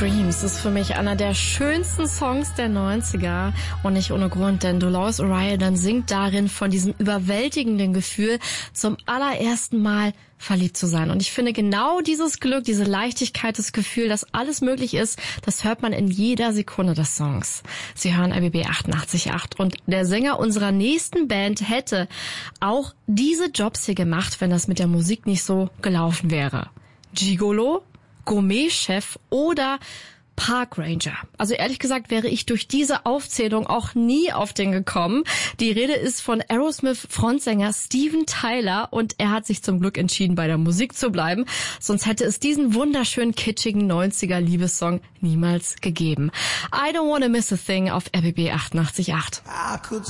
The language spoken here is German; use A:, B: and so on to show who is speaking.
A: Dreams ist für mich einer der schönsten Songs der 90er und nicht ohne Grund, denn Dolores O'Riordan singt darin von diesem überwältigenden Gefühl, zum allerersten Mal verliebt zu sein. Und ich finde genau dieses Glück, diese Leichtigkeit, das Gefühl, dass alles möglich ist, das hört man in jeder Sekunde des Songs. Sie hören RBB 88.8 und der Sänger unserer nächsten Band hätte auch diese Jobs hier gemacht, wenn das mit der Musik nicht so gelaufen wäre. Gigolo, Gourmetchef oder Park Ranger. Also ehrlich gesagt wäre ich durch diese Aufzählung auch nie auf den gekommen. Die Rede ist von Aerosmith-Frontsänger Steven Tyler und er hat sich zum Glück entschieden, bei der Musik zu bleiben. Sonst hätte es diesen wunderschönen, kitschigen 90er-Liebessong niemals gegeben. I Don't Wanna Miss a Thing auf RBB 88.8.